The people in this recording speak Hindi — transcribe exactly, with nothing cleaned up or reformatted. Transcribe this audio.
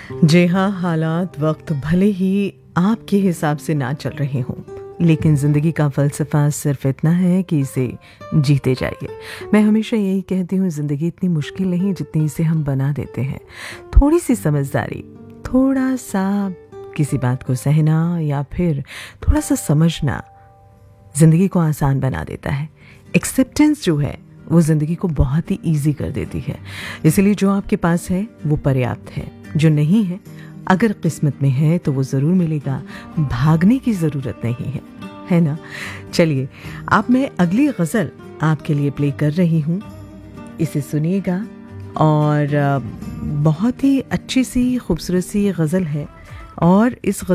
जी हाँ, हालात वक्त भले ही आपके हिसाब से ना चल रहे हों, लेकिन ज़िंदगी का फ़लसफ़ा सिर्फ़ इतना है कि इसे जीते जाइए। मैं हमेशा यही कहती हूँ, ज़िंदगी इतनी मुश्किल नहीं जितनी इसे हम बना देते हैं। थोड़ी-सी समझदारी, थोड़ा-सा किसी बात को सहना या फिर थोड़ा-सा समझना ज़िंदगी को आसान बना देता है। एक्सेप्टेंस जो है वो ज़िंदगी को बहुत ही ईज़ी कर देती है। इसलिए जो आपके पास है वो पर्याप्त है, जो नहीं है अगर किस्मत में है तो वो ज़रूर मिलेगा, भागने की ज़रूरत नहीं है, है ना? चलिए, अब मैं अगली गज़ल आपके लिए प्ले कर रही हूँ, इसे सुनिएगा। और बहुत ही अच्छी सी खूबसूरत सी गज़ल है और इस